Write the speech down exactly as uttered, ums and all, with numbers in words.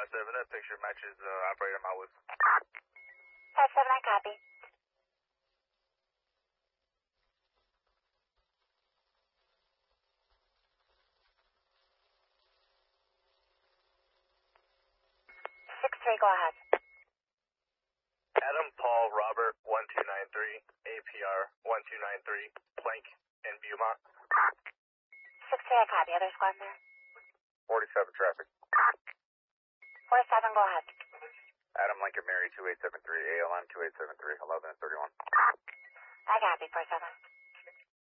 five seven, that picture matches uh, operator Mawuz. five seven, I copy. six three, go ahead. Adam Paul Robert one two nine three, A P R one two nine three, Plank in Beaumont. six three, I copy. Other squad there? forty-seven traffic. forty-seven, go ahead. Adam Lincoln Mary two eight seven three, A L M two eight seven three, eleven and thirty-one. I copy, forty-seven.